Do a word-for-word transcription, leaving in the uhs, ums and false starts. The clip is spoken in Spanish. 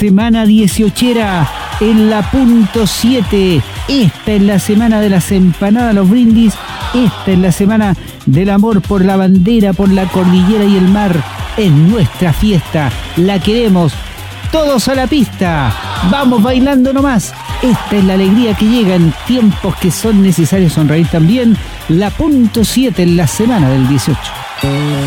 semana dieciochera en la punto siete. Esta es la semana de las empanadas, los brindis. Esta es la semana del amor por la bandera, por la cordillera y el mar. Es nuestra fiesta, la queremos. Todos a la pista, vamos bailando nomás. Esta es la alegría que llega en tiempos que son necesarios sonreír también. La punto siete en la semana del dieciocho.